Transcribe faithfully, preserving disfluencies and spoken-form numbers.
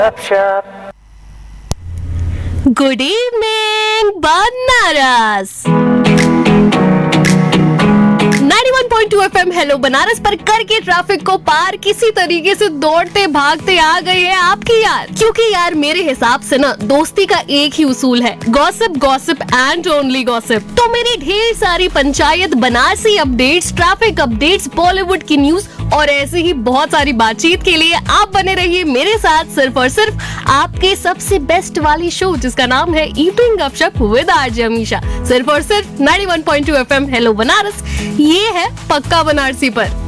Good evening Banaras. Ninety one point two FM hello Banaras पर करके traffic को पार किसी तरीके से दौड़ते भागते आ गए हैं आपकी यार। क्योंकि यार मेरे हिसाब से ना दोस्ती का एक ही उसूल है, gossip gossip and only gossip. तो मेरी ढेर सारी panchayat Banarasi updates, traffic updates, Bollywood की न्यूज और ऐसे ही बहुत सारी बातचीत के लिए आप बने रहिए मेरे साथ सिर्फ और सिर्फ आपके सबसे बेस्ट वाली शो जिसका नाम है इवनिंग गपशप विद आरजे अमीशा, सिर्फ और सिर्फ ninety one point two FM hello Banaras. ये है पक्का बनारसी पर।